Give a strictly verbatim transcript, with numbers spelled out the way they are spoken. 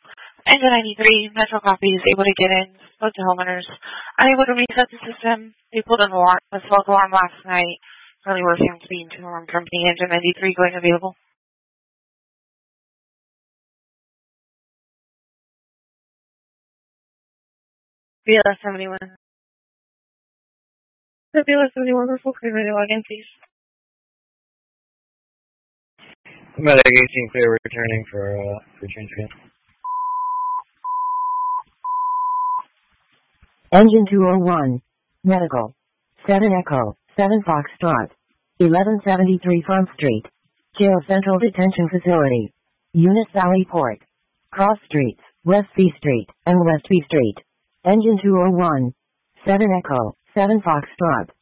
Engine ninety-three, Metro copy is able to get in, spoke to homeowners. Unable to reset the system. They pulled an alarm, a smoke alarm last night. Currently working on speeding to alarm company. Engine ninety-three going available. B L S seventy-one. The B L S seventy-one, we're full clear, ready to log in, please. Medic eighteen clear, returning for, uh, for change again. Engine two oh one. Medical. seven Echo. seven Foxtrot. eleven seventy-three Front Street. Jail Central Detention Facility. Eunice Valley Port. Cross Streets, West B Street, and West B Street. Engine two oh one. seven Echo. seven Foxtrot.